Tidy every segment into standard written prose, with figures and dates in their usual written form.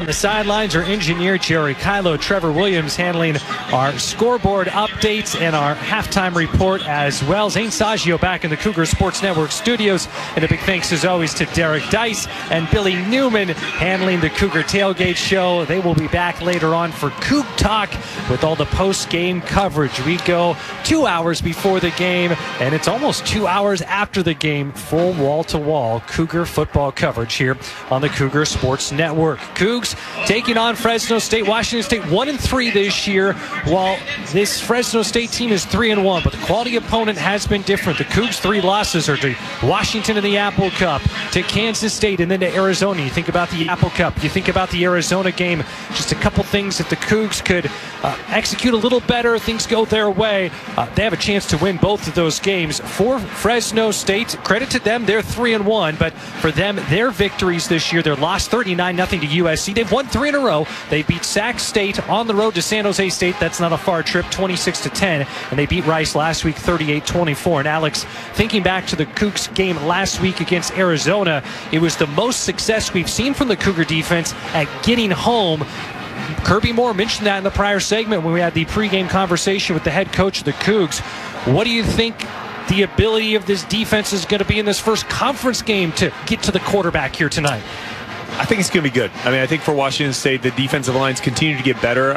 The sidelines are engineer Jerry Kylo, Trevor Williams handling our scoreboard updates and our halftime report as well. Zane Saggio back in the Cougar Sports Network studios. And a big thanks as always to Derek Dice and Billy Newman handling the Cougar Tailgate Show. They will be back later on for Coug Talk with all the post-game coverage. We go 2 hours before the game, and it's almost 2 hours after the game. Full wall-to-wall Cougar football coverage here on the Cougar Sports Network. Cougs taking on Fresno State. Washington State 1-3 this year, while this Fresno State team is 3-1. But the quality opponent has been different. The Cougs' 3 losses are to Washington in the Apple Cup, to Kansas State, and then to Arizona. You think about the Apple Cup, you think about the Arizona game. Just a couple things that the Cougs could execute a little better. Things go their way. They have a chance to win both of those games. For Fresno State, credit to them, they're 3-1. But for them, their victories this year, their loss 39-0 to USC. They've won 3 in a row. They beat Sac State on the road to San Jose State. That's not a far trip, 26-10. And they beat Rice last week, 38-24. And Alex, thinking back to the Cougs game last week against Arizona, it was the most success we've seen from the Cougar defense at getting home. Kirby Moore mentioned that in the prior segment when we had the pregame conversation with the head coach of the Cougs. What do you think the ability of this defense is going to be in this first conference game to get to the quarterback here tonight? I think it's going to be good. I mean, I think for Washington State, the defensive lines continue to get better.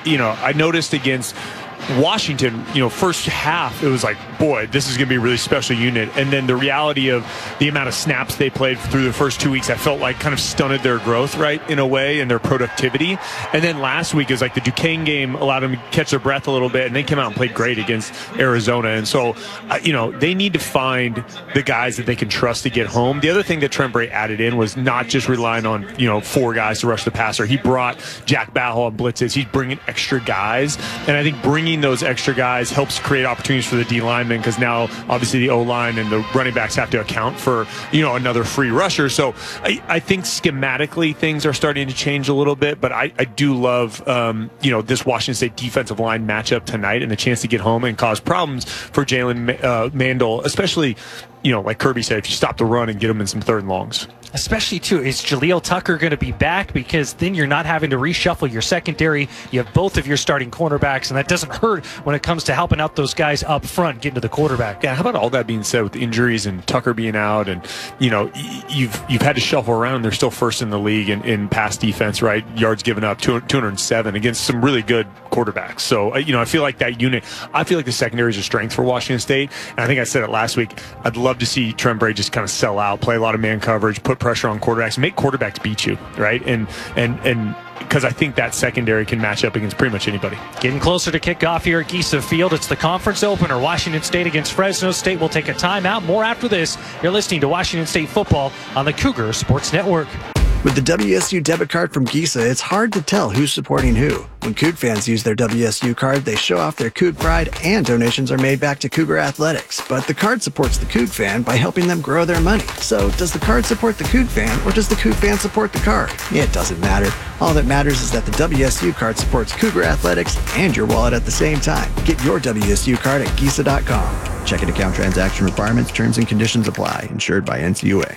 I noticed against Washington, first half, it was like, boy, this is going to be a really special unit. And then the reality of the amount of snaps they played through the first 2 weeks, I felt like kind of stunted their growth, right, in a way, and their productivity. And then last week is like the Duquesne game allowed them to catch their breath a little bit, and they came out and played great against Arizona. And so, they need to find the guys that they can trust to get home. The other thing that Trent Bray added in was not just relying on, 4 guys to rush the passer. He brought Jack Battle on blitzes. He's bringing extra guys. And I think bringing those extra guys helps create opportunities for the D linemen, because now obviously the O-line and the running backs have to account for another free rusher. So I think schematically things are starting to change a little bit, but I do love this Washington State defensive line matchup tonight and the chance to get home and cause problems for Jalen Mandel, especially like Kirby said, if you stop the run and get them in some 3rd and longs. Especially, too, is Jaleel Tucker going to be back? Because then you're not having to reshuffle your secondary. You have both of your starting cornerbacks, and that doesn't hurt when it comes to helping out those guys up front, getting to the quarterback. Yeah, how about all that being said with injuries and Tucker being out, and, you've had to shuffle around. They're still first in the league in pass defense, right? Yards given up, 207 against some really good quarterbacks. So, I feel like that unit, I feel like the secondary is a strength for Washington State. And I think I said it last week. I'd love to see Trent Bray just kind of sell out, play a lot of man coverage, put pressure on quarterbacks, make quarterbacks beat you, right? And because I think that secondary can match up against pretty much anybody. Getting closer to kickoff here at Giesa Field. It's the conference opener. Washington State against Fresno State. We'll take a timeout. More after this. You're listening to Washington State football on the Cougar Sports Network. With the WSU debit card from Giesa, it's hard to tell who's supporting who. When Coug fans use their WSU card, they show off their Coug pride, and donations are made back to Cougar Athletics. But the card supports the Coug fan by helping them grow their money. So does the card support the Coug fan, or does the Coug fan support the card? It doesn't matter. All that matters is that the WSU card supports Cougar Athletics and your wallet at the same time. Get your WSU card at Giesa.com. Checking account transaction requirements, terms and conditions apply. Insured by NCUA.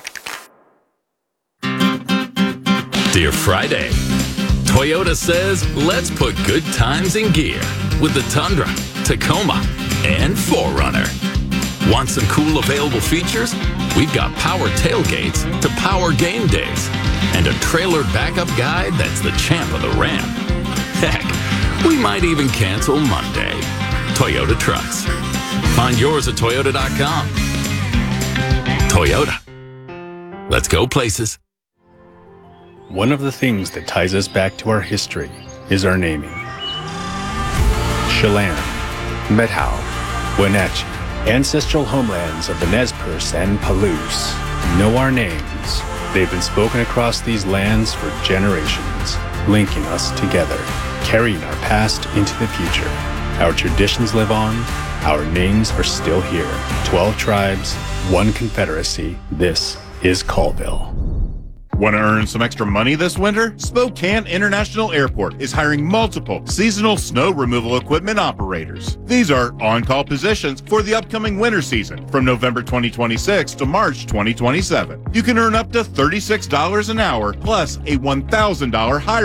Dear Friday, Toyota says let's put good times in gear with the Tundra, Tacoma, and 4Runner. Want some cool available features? We've got power tailgates to power game days and a trailer backup guide that's the champ of the ramp. Heck, we might even cancel Monday. Toyota Trucks. Find yours at Toyota.com. Toyota. Let's go places. One of the things that ties us back to our history is our naming. Chelan, Methow, Wenatchee, ancestral homelands of the Nez Perce and Palouse, know our names. They've been spoken across these lands for generations, linking us together, carrying our past into the future. Our traditions live on, our names are still here. 12 tribes, one confederacy. This is Colville. Want to earn some extra money this winter? Spokane International Airport is hiring multiple seasonal snow removal equipment operators. These are on-call positions for the upcoming winter season from November 2026 to March 2027. You can earn up to $36 an hour plus a $1,000 hire